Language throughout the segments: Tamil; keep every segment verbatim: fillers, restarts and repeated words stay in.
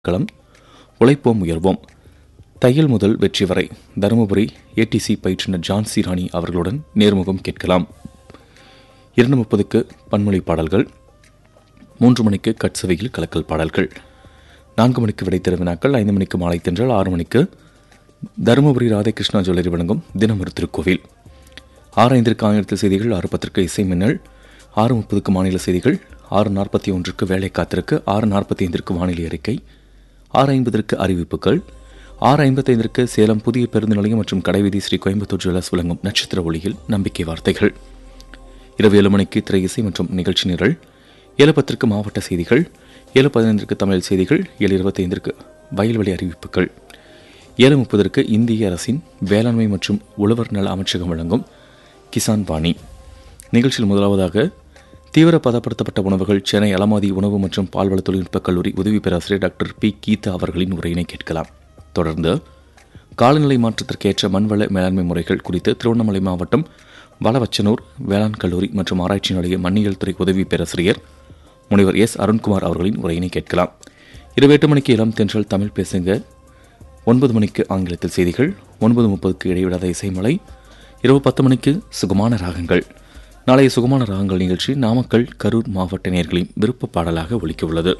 களம் உழைப்போம் உயர்வோம். தையல் முதல் வெற்றி வரை தருமபுரி ஏடிசி பயிற்றுனர் ஜான்சி ராணி அவர்களுடன் நேர்முகம் கேட்கலாம். இரண்டு முப்பதுக்கு பன்மொழி பாடல்கள், மூன்று மணிக்கு கட்சவையில் கலக்கல் பாடல்கள், நான்கு மணிக்கு விடைத்தெரு வினாக்கள், ஐந்து மணிக்கு மாலை தென்றல், ஆறு மணிக்கு தருமபுரி ராதாகிருஷ்ணா ஜுவல்லரி வழங்கும் தினமொரு திருக்கோவில், ஆறு ஐந்திற்கு ஆங்கிலத்தில் செய்திகள், ஆறு பத்திற்கு இசை மின்னல், ஆறு முப்பதுக்கு மாநில செய்திகள், ஆறு நாற்பத்தி ஒன்றுக்கு வேலை காத்திருக்கு, ஆறு நாற்பத்தி ஐந்திற்கு வானிலை அறிக்கை, ஆறு ஐம்பதற்கு அறிவிப்புகள், ஆறு ஐம்பத்தைந்திற்கு சேலம் புதிய பேருந்து நிலையம் மற்றும் கடைவீதி ஸ்ரீ கோயம்புத்தூர் ஜுவல்லர்ஸ் வழங்கும் நட்சத்திர ஒளியில் நம்பிக்கை வார்த்தைகள், இரவு ஏழு மணிக்கு திரை இசை மற்றும் நிகழ்ச்சி நிரல், ஏழு பத்திற்கு மாவட்ட செய்திகள், ஏழு பதினைந்திற்கு தமிழ் செய்திகள், ஏழு இருபத்தைந்திற்கு வயல்வெளி அறிவிப்புகள், ஏழு முப்பதற்கு இந்திய அரசின் வேளாண்மை மற்றும் உழவர் நல அமைச்சகம் வழங்கும் கிசான் வாணி. நிகழ்ச்சியில் முதலாவதாக தீவிர பதப்படுத்தப்பட்ட உணவுகள் சென்னை அலமாதி உணவு மற்றும் பால்வள தொழில்நுட்பக் கல்லூரி உதவி பேராசிரியர் டாக்டர் பி கீதா அவர்களின் உரையினை கேட்கலாம். தொடர்ந்து காலநிலை மாற்றத்திற்கேற்ற மண்வள மேலாண்மை முறைகள் குறித்து திருவண்ணாமலை மாவட்டம் வளவச்சனூர் வேளாண் கல்லூரி மற்றும் ஆராய்ச்சி நிலைய மண்ணியல் துறை உதவி பேராசிரியர் முனைவர் எஸ் அருண்குமார் அவர்களின் உரையினை கேட்கலாம். இருபத்தி எட்டு மணிக்கு இளம் தென்றல் தமிழ் பேசுங்க, ஒன்பது மணிக்கு ஆங்கிலத்தில் செய்திகள், ஒன்பது முப்பதுக்கு இடைவிடாத இசைமலை, இரவு பத்து மணிக்கு சுகமான ராகங்கள். நாளைய சுகமான ராகங்கள் நிகழ்ச்சி நாமக்கல் கரூர் மாவட்ட நேயர்களின் விருப்ப பாடலாக ஒலிக்க உள்ளது.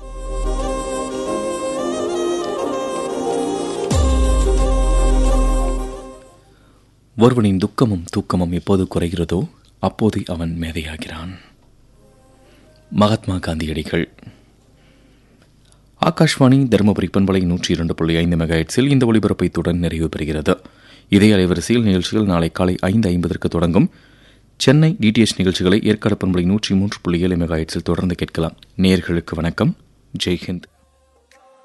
ஒருவனின் துக்கமும் தூக்கமும் எப்போது குறைகிறதோ அப்போது அவன் மேதையாகிறான். மகாத்மா காந்தியடிகள். ஆகாஷ்வாணி தருமபுரி பண்பலை நூற்றி இரண்டு புள்ளி ஐந்து மெகாஹெர்ட்ஸில் இந்த ஒலிபரப்பை தொடர்ந்து நிறைவு பெறுகிறது. இதே அலைவரிசையில் நிகழ்ச்சிகள் நாளை காலை ஐந்து ஐம்பதற்கு தொடங்கும். சென்னை டிடிஎச் நிகழ்ச்சிகளை ஏற்காடு பண்பலை நூற்றி மூன்று புள்ளி ஏழு மெகாஹெர்ட்ஸில் தொடர்ந்து கேட்கலாம். நேயர்களுக்கு வணக்கம். ஜெய்ஹிந்த்.